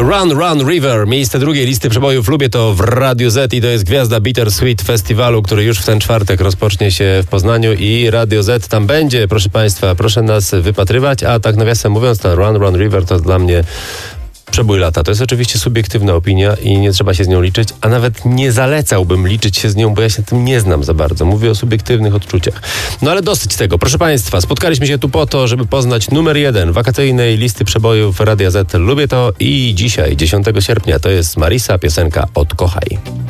Run, Run, River. Miejsce drugiej listy przebojów Lubię to w Radiu Z i to jest gwiazda Bittersweet Festiwalu, który już w ten czwartek rozpocznie się w Poznaniu i Radio Z tam będzie, proszę Państwa, proszę nas wypatrywać, a tak nawiasem mówiąc, ten Run, Run, River to dla mnie przebój lata. To jest oczywiście subiektywna opinia i nie trzeba się z nią liczyć, a nawet nie zalecałbym liczyć się z nią, bo ja się tym nie znam za bardzo. Mówię o subiektywnych odczuciach. No ale dosyć tego. Proszę Państwa, spotkaliśmy się tu po to, żeby poznać numer 1 wakacyjnej listy przebojów Radia Z. Lubię to i dzisiaj, 10 sierpnia, to jest Marisa, piosenka Odkochaj.